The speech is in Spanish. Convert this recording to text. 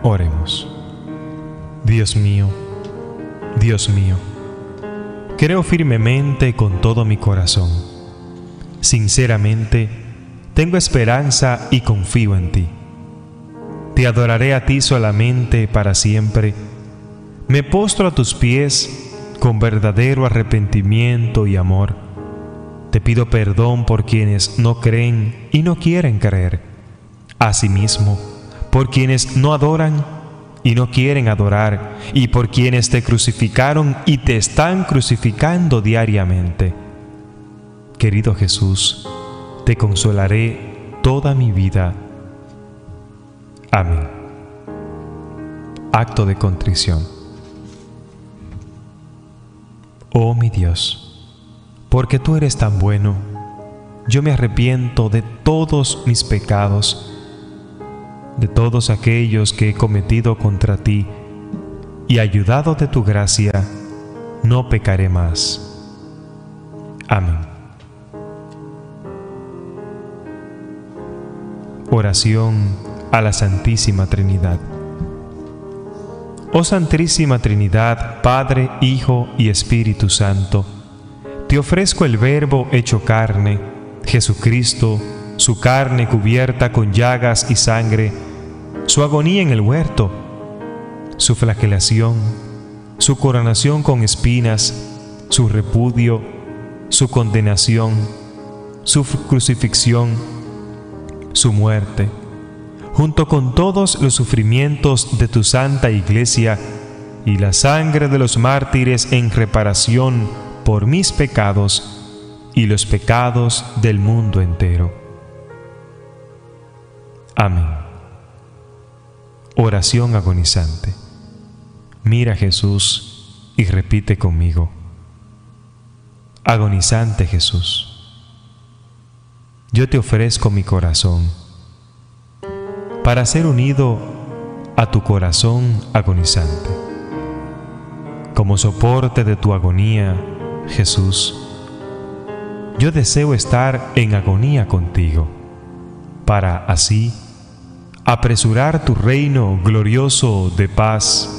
Oremos. Dios mío, creo firmemente con todo mi corazón. Sinceramente, tengo esperanza y confío en ti. Te adoraré a ti solamente para siempre. Me postro a tus pies con verdadero arrepentimiento y amor. Te pido perdón por quienes no creen y no quieren creer. Asimismo, por quienes no adoran y no quieren adorar, y por quienes te crucificaron y te están crucificando diariamente. Querido Jesús, te consolaré toda mi vida. Amén. Acto de contrición. Oh mi Dios, porque tú eres tan bueno, yo me arrepiento de todos mis pecados, de todos aquellos que he cometido contra ti, y ayudado de tu gracia, no pecaré más. Amén. Oración a la Santísima Trinidad. Oh Santísima Trinidad, Padre, Hijo y Espíritu Santo, te ofrezco el Verbo hecho carne, Jesucristo, su carne cubierta con llagas y sangre, su agonía en el huerto, su flagelación, su coronación con espinas, su repudio, su condenación, su crucifixión, su muerte, junto con todos los sufrimientos de tu Santa Iglesia y la sangre de los mártires en reparación por mis pecados y los pecados del mundo entero. Amén. Oración agonizante. Mira, Jesús, y repite conmigo. Agonizante Jesús, yo te ofrezco mi corazón para ser unido a tu corazón agonizante. Como soporte de tu agonía, Jesús, yo deseo estar en agonía contigo, para así apresurar tu reino glorioso de paz